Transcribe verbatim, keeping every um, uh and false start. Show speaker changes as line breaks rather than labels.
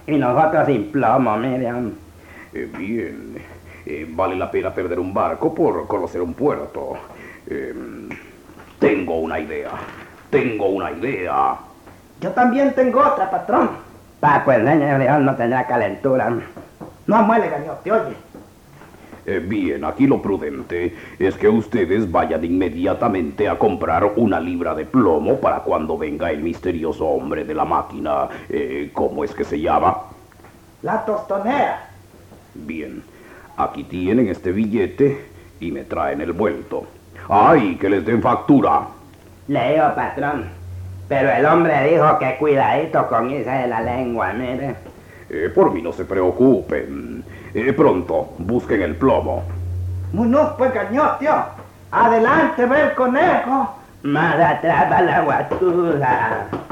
Y nosotros sin plomo, Miriam.
Eh, bien, eh, vale la pena perder un barco por conocer un puerto. Eh, tengo una idea, tengo una idea.
Yo también tengo otra, patrón.
Pa, pues señor León no tendrá calentura.
No amuele, gañote, oye.
Eh, bien, aquí lo prudente es que ustedes vayan inmediatamente a comprar una libra de plomo para cuando venga el misterioso hombre de la máquina. Eh, ¿Cómo es que se llama?
La tostonera.
Bien, aquí tienen este billete y me traen el vuelto. ¡Ay, que les den factura!
Le digo, patrón, pero el hombre dijo que cuidadito con esa de la lengua, mire.
Eh, por mí no se preocupen. Eh, pronto, busquen el plomo.
Muñoz, pues, gañote. Adelante, ve el conejo.
Más atrás va la guatura.